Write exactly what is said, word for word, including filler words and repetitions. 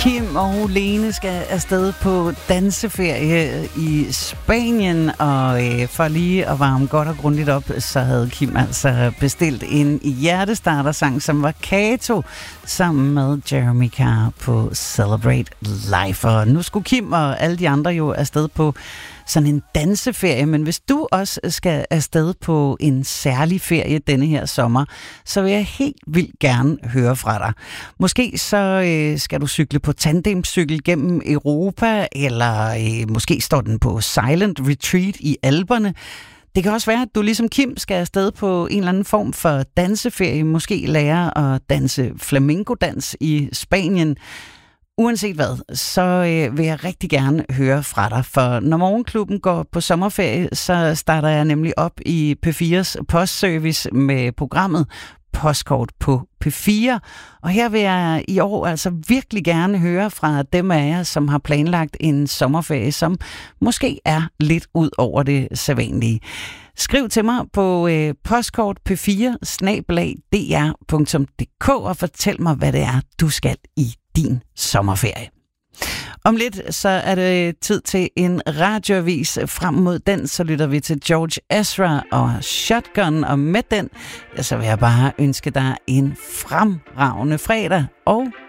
Kim og Lene skal afsted på danseferie i Spanien, og øh, for lige at varme godt og grundigt op, så havde Kim altså bestilt en hjertestartersang, som var Kato, sammen med Jeremy Carr på Celebrate Life. Og nu skulle Kim og alle de andre jo afsted på sådan en danseferie, men hvis du også skal afsted på en særlig ferie denne her sommer, så vil jeg helt vildt gerne høre fra dig. Måske så øh, skal du cykle på tandemcykel gennem Europa, eller øh, måske står den på Silent Retreat i Alperne. Det kan også være, at du ligesom Kim skal afsted på en eller anden form for danseferie, måske lære at danse flamenco-dans i Spanien. Uanset hvad, så øh, vil jeg rigtig gerne høre fra dig, for når Morgenklubben går på sommerferie, så starter jeg nemlig op i P fires postservice med programmet Postkort på P fire. Og her vil jeg i år altså virkelig gerne høre fra dem af jer, som har planlagt en sommerferie, som måske er lidt ud over det sædvanlige. Skriv til mig på øh, postkort p fire snabel-a d r punktum d k og fortæl mig, hvad det er, du skal i din sommerferie. Om lidt så er det tid til en radioavis. Frem mod den, så lytter vi til George Ezra og Shotgun, og med den, så vil jeg bare ønske dig en fremragende fredag og